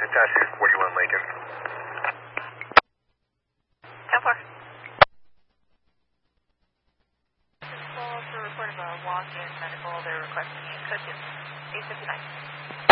Natasha 41 Lincoln. 10-4. This is full for report of a walk-in medical. They're requesting a cushion. 859.